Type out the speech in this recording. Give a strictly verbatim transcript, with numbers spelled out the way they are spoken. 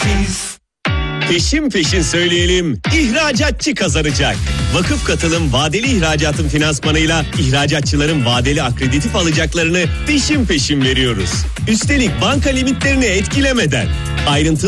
Nefis. Peşin peşin söyleyelim, ihracatçı kazanacak. Vakıf Katılım vadeli ihracatın finansmanıyla ihracatçıların vadeli akreditif alacaklarını peşin peşin veriyoruz. Üstelik banka limitlerini etkilemeden. Ayrıntılı